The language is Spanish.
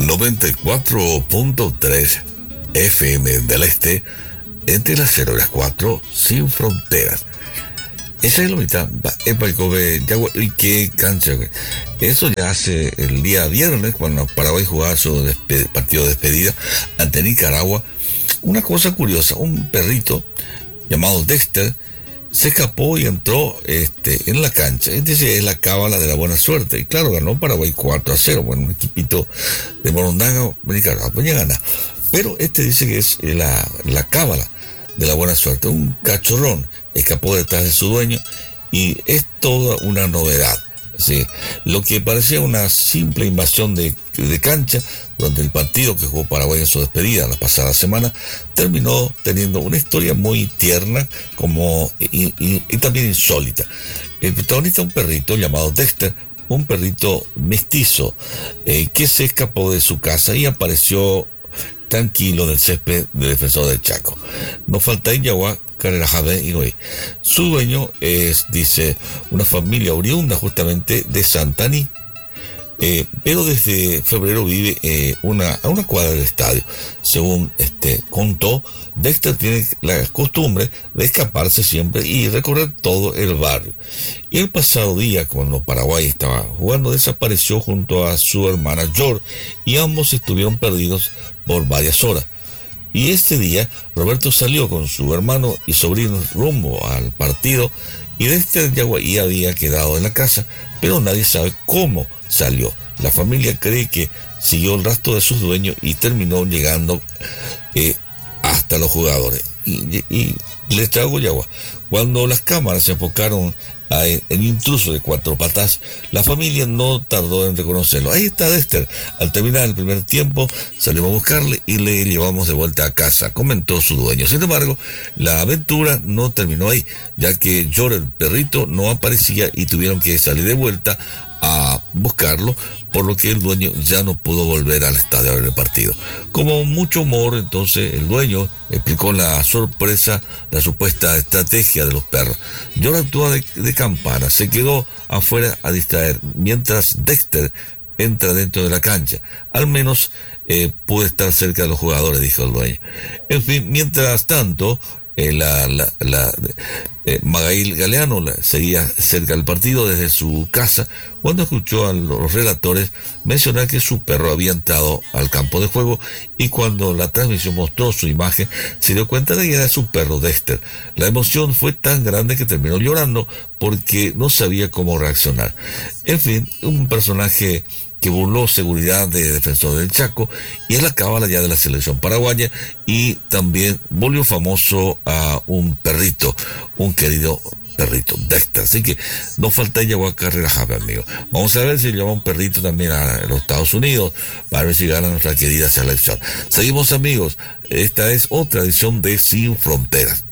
94.3 FM del Este, entre las 0 y las 4, sin fronteras. Esa es la mitad. ¿Y qué cancha? Eso ya hace el día viernes, cuando Paraguay jugaba su partido de despedida ante Nicaragua. Una cosa curiosa, un perrito llamado Dexter se escapó y entró en la cancha. Es la cábala de la buena suerte. Y claro, ganó Paraguay 4-0. Bueno, un equipito de Morondanga, Nicaragua, pues ya gana. Pero dice que es la cábala de la buena suerte. Un cachorrón escapó detrás de su dueño y es toda una novedad. ¿Sí? Lo que parecía una simple invasión de cancha durante el partido que jugó Paraguay en su despedida la pasada semana, terminó teniendo una historia muy tierna y también insólita. El protagonista es un perrito llamado Dexter, un perrito mestizo que se escapó de su casa y apareció tranquilo en el césped de Defensor del Chaco. No falta Yaguá, Carrera Jade y Goy. Su dueño es, dice, una familia oriunda justamente de Santaní, pero desde febrero vive a una cuadra del estadio. Según contó, Dexter tiene la costumbre de escaparse siempre y recorrer todo el barrio. Y el pasado día, cuando Paraguay estaba jugando, desapareció junto a su hermana George y ambos estuvieron perdidos por varias horas. Y ese día, Roberto salió con su hermano y sobrino rumbo al partido y Dexter Yaguaí había quedado en la casa, pero nadie sabe cómo salió. La familia cree que siguió el rastro de sus dueños y terminó llegando hasta los jugadores. Y les traigo Yagua. Cuando las cámaras se enfocaron el intruso de 4 patas, la familia no tardó en reconocerlo. Ahí está Dexter. Al terminar el primer tiempo, salimos a buscarle y le llevamos de vuelta a casa, comentó su dueño. Sin embargo, la aventura no terminó ahí, ya que George, el perrito, no aparecía y tuvieron que salir de vuelta a buscarlo, por lo que el dueño ya no pudo volver al estadio a ver el partido. Como mucho humor, entonces el dueño explicó la sorpresa, la supuesta estrategia de los perros. George actúa de campana, se quedó afuera a distraer, mientras Dexter entra dentro de la cancha. Al menos puede estar cerca de los jugadores, dijo el dueño. En fin, mientras tanto, Magail Galeano seguía cerca del partido desde su casa cuando escuchó a los relatores mencionar que su perro había entrado al campo de juego, y cuando la transmisión mostró su imagen se dio cuenta de que era su perro Dexter. La emoción fue tan grande que terminó llorando porque no sabía cómo reaccionar. En fin, un personaje que burló seguridad de Defensor del Chaco y es la cábala ya de la selección paraguaya, y también volvió famoso a un perrito, un querido perrito, Dexter. Así que no falta Yaguá Carrera Jave, amigo. Vamos a ver si lleva un perrito también a los Estados Unidos para ver si gana nuestra querida selección. Seguimos, amigos. Esta es otra edición de Sin Fronteras.